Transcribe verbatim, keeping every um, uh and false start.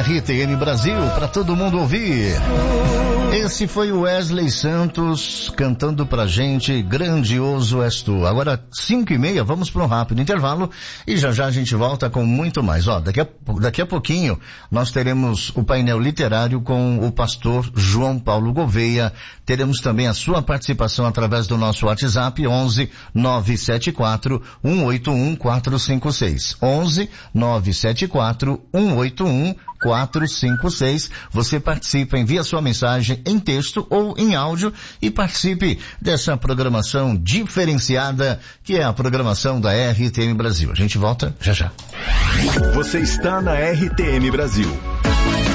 R T M Brasil, para todo mundo ouvir. Esse foi o Wesley Santos cantando pra gente, Grandioso És Tu. Agora, cinco e meia, vamos para um rápido intervalo e já já a gente volta com muito mais. Ó, daqui a, daqui a pouquinho nós teremos o painel literário com o pastor João Paulo Gouveia. Teremos também a sua participação através do nosso WhatsApp, onze nove sete quatro um oito um quatro cinco seis. onze nove sete quatro um oito um quatro cinco seis. Você participa, envia sua mensagem em texto ou em áudio e participe dessa programação diferenciada que é a programação da R T M Brasil. A gente volta já já. Você está na R T M Brasil.